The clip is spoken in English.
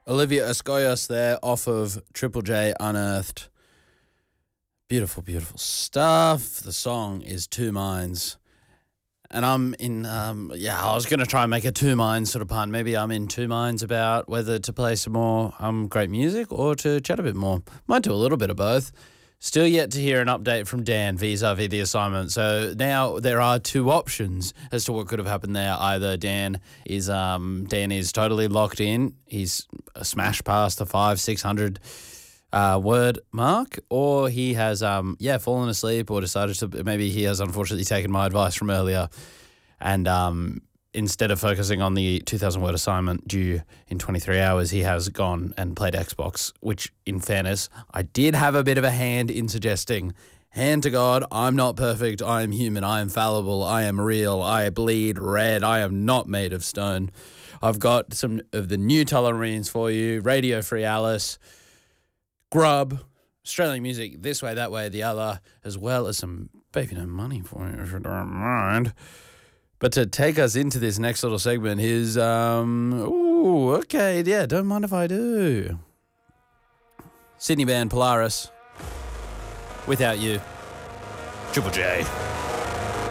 Olivia Escoyos there off of Triple J Unearthed. Beautiful, beautiful stuff. The song is Two Minds. And I'm in, I was going to try and make a two minds sort of pun. Maybe I'm in two minds about whether to play some more great music or to chat a bit more. Might do a little bit of both. Still yet to hear an update from Dan vis-a-vis the assignment. So now there are two options as to what could have happened there. Either Dan is totally locked in. He's smashed past the 500-600 word mark, or he has fallen asleep or decided to, maybe he has unfortunately taken my advice from earlier and instead of focusing on the 2,000 word assignment due in 23 hours, he has gone and played Xbox, which in fairness, I did have a bit of a hand in suggesting. Hand to God, I'm not perfect, I am human, I am fallible, I am real, I bleed red, I am not made of stone. I've got some of the new Tullamarines for you, Radio Free Alice, Grub, Australian music, this way, that way, the other, as well as some Baby No Money for you, if you don't mind. But to take us into this next little segment is, don't mind if I do. Sydney band Polaris, Without You, Triple J.